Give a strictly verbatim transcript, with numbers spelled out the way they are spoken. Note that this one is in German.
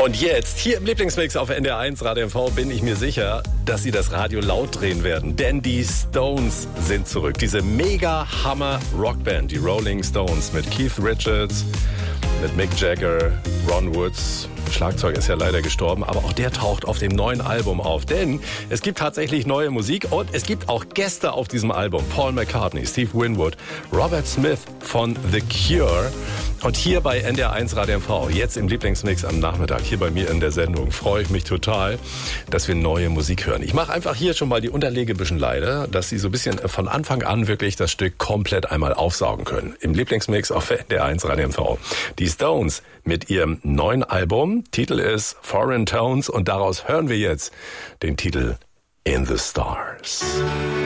Und jetzt, hier im Lieblingsmix auf N D R eins Radio M V, bin ich mir sicher, dass Sie das Radio laut drehen werden. Denn die Stones sind zurück. Diese mega-Hammer-Rockband, die Rolling Stones mit Keith Richards, mit Mick Jagger, Ron Woods. Schlagzeug ist ja leider gestorben, aber auch der taucht auf dem neuen Album auf. Denn es gibt tatsächlich neue Musik und es gibt auch Gäste auf diesem Album. Paul McCartney, Steve Winwood, Robert Smith von The Cure. Und hier bei N D R eins Radio M V, jetzt im Lieblingsmix am Nachmittag, hier bei mir in der Sendung, freue ich mich total, dass wir neue Musik hören. Ich mache einfach hier schon mal die Unterlege ein bisschen leider, dass Sie so ein bisschen von Anfang an wirklich das Stück komplett einmal aufsaugen können. Im Lieblingsmix auf N D R eins Radio M V. Die Stones mit ihrem neuen Album, Titel ist Foreign Tones und daraus hören wir jetzt den Titel In the Stars.